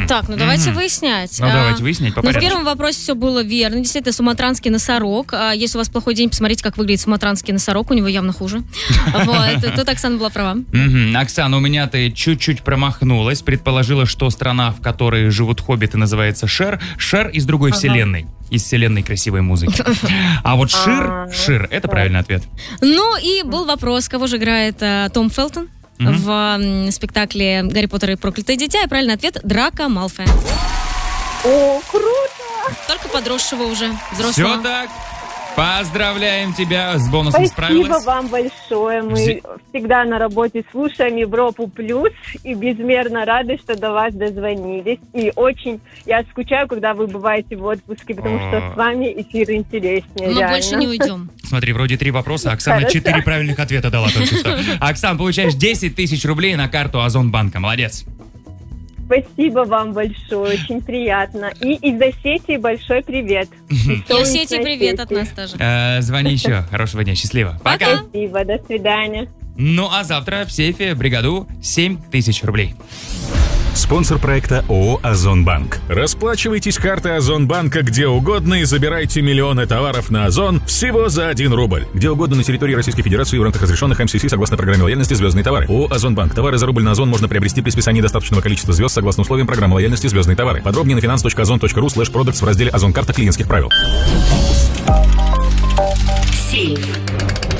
Так, ну давайте выяснять. Ну давайте выяснять по порядку. В первом вопросе все было верно. Действительно, суматранский носорог. Если у вас плохой день, посмотрите, как выглядит суматранский носорог. У него явно хуже. Тут Оксана была права. Оксана, у меня ты чуть-чуть промахнулась. Предположила, что страна, в которой живут хоббиты, называется Шер. Шер из другой вселенной. Из вселенной красивой музыки. А вот Шир, это правильный ответ. Ну и был вопрос, кого же играет Том Фелтон в спектакле «Гарри Поттер и проклятое дитя». И правильный ответ – Драко Малфоя. О, круто! Только подросшего уже, взрослого. Все так. Поздравляем тебя, с бонусом справилась. Спасибо вам большое. Мы всегда на работе слушаем Европу Плюс и безмерно рады, что до вас дозвонились. И очень я скучаю, когда вы бываете в отпуске, потому что с вами эфир интереснее. Но реально. больше не уйдем. Смотри, вроде 3 вопроса, Оксана 4 правильных ответа дала только что. Оксан, получаешь 10 тысяч рублей на карту Озонбанка. Молодец. Спасибо вам большое, очень приятно. И из Осетии большой привет. И Осетии привет от нас тоже. Звони еще. Хорошего дня, счастливо. Пока. Спасибо, до свидания. Ну а завтра в сейфе бригаду 7 тысяч рублей. Спонсор проекта ООО «Озонбанк». Расплачивайтесь картой Озонбанка где угодно и забирайте миллионы товаров на Озон всего за 1 рубль. Где угодно на территории Российской Федерации в рамках разрешенных МСС согласно программе лояльности «Звездные товары». ООО «Озонбанк». Товары за рубль на Озон можно приобрести при списании достаточного количества звезд согласно условиям программы лояльности «Звездные товары». Подробнее на finance.ozon.ru/products в разделе «Озон карта клиентских правил». Сейф.